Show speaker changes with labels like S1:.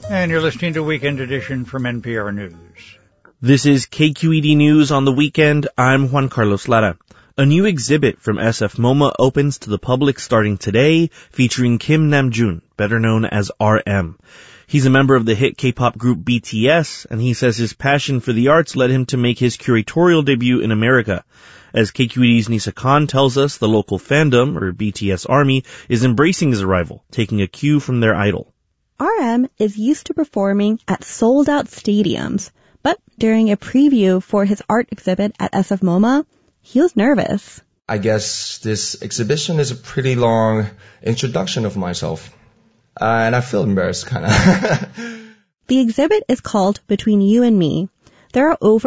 S1: And you're listening to Weekend Edition from NPR News.
S2: This is KQED News on the weekend. I'm Juan Carlos Lara. A new exhibit from SF MoMA opens to the public starting today, featuring Kim Namjoon, better known as RM. He's a member of the hit K-pop group BTS, and he says his passion for the arts led him to make his curatorial debut in America. As KQED's Nisa Khan tells us, the local fandom, or BTS Army, is embracing his arrival, taking a cue from their idol.
S3: RM is used to performing at sold-out stadiums, but during a preview for his art exhibit at SF MoMA, he was nervous.
S4: I guess this exhibition is a pretty long introduction of myself, and I feel embarrassed, kind of.
S3: The exhibit is called Between You and Me. There are over